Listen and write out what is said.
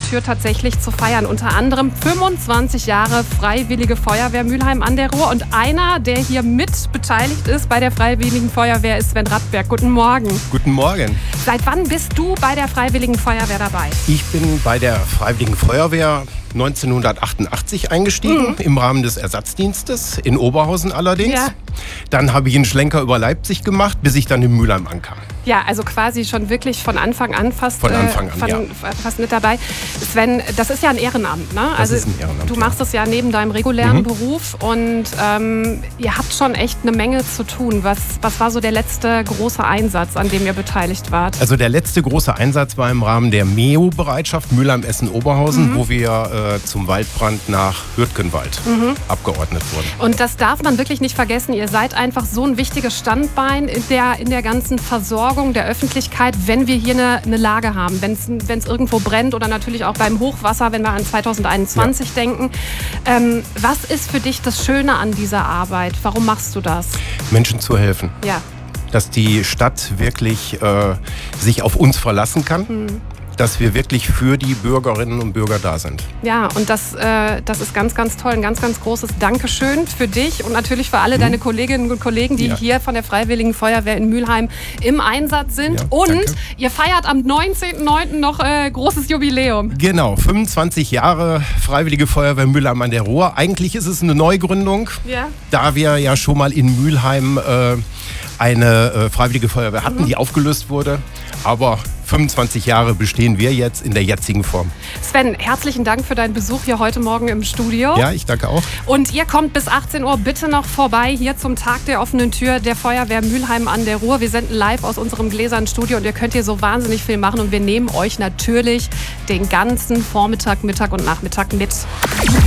Tür tatsächlich zu feiern. Unter anderem 25 Jahre Freiwillige Feuerwehr Mülheim an der Ruhr. Und einer, der hier mit beteiligt ist bei der Freiwilligen Feuerwehr, ist Sven Radberg. Guten Morgen. Guten Morgen. Seit wann bist du bei der Freiwilligen Feuerwehr dabei? Ich bin bei der Freiwilligen Feuerwehr 1988 eingestiegen, im Rahmen des Ersatzdienstes, in Oberhausen allerdings. Ja. Dann habe ich einen Schlenker über Leipzig gemacht, bis ich dann in Mülheim ankam. Ja, also quasi schon wirklich von Anfang an fast, Von Anfang an, fast mit dabei. Sven, das ist ja ein Ehrenamt, ne? Das ist ein Ehrenamt, du machst es ja neben deinem regulären Beruf und ihr habt schon echt eine Menge zu tun. Was war so der letzte große Einsatz, an dem ihr beteiligt wart? Also der letzte große Einsatz war im Rahmen der MEO-Bereitschaft Mülheim-Essen-Oberhausen, wo wir zum Waldbrand nach Hürtgenwald abgeordnet wurden. Und das darf man wirklich nicht vergessen. Ihr seid einfach so ein wichtiges Standbein in der ganzen Versorgung der Öffentlichkeit, wenn wir hier eine Lage haben, wenn es irgendwo brennt oder natürlich auch beim Hochwasser, wenn wir an 2021 denken. Was ist für dich das Schöne an dieser Arbeit? Warum machst du das? Menschen zu helfen. Ja. Dass die Stadt wirklich sich auf uns verlassen kann. Dass wir wirklich für die Bürgerinnen und Bürger da sind. Ja, und das ist ganz, ganz toll. Ein ganz, ganz großes Dankeschön für dich und natürlich für alle deine Kolleginnen und Kollegen, die hier von der Freiwilligen Feuerwehr in Mülheim im Einsatz sind. Ja, und danke. Ihr feiert am 19.09. noch großes Jubiläum. Genau, 25 Jahre Freiwillige Feuerwehr Mülheim an der Ruhr. Eigentlich ist es eine Neugründung, da wir ja schon mal in Mülheim eine Freiwillige Feuerwehr hatten, die aufgelöst wurde. Aber 25 Jahre bestehen wir jetzt in der jetzigen Form. Sven, herzlichen Dank für deinen Besuch hier heute Morgen im Studio. Ja, ich danke auch. Und ihr kommt bis 18 Uhr bitte noch vorbei hier zum Tag der offenen Tür der Feuerwehr Mülheim an der Ruhr. Wir senden live aus unserem gläsernen Studio und ihr könnt hier so wahnsinnig viel machen und wir nehmen euch natürlich den ganzen Vormittag, Mittag und Nachmittag mit.